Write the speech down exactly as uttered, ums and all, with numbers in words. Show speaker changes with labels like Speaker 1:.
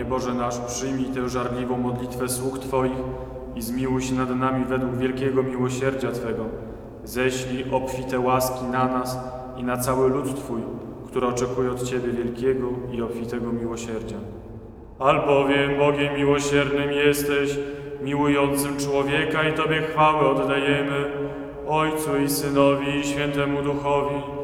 Speaker 1: Boże nasz, przyjmij tę żarliwą modlitwę sług Twoich i zmiłuj się nad nami według wielkiego miłosierdzia Twego. Ześlij obfite łaski na nas i na cały lud Twój, który oczekuje od Ciebie wielkiego i obfitego miłosierdzia. Albowiem Bogiem miłosiernym jesteś, miłującym człowieka i Tobie chwałę oddajemy, Ojcu i Synowi i Świętemu Duchowi,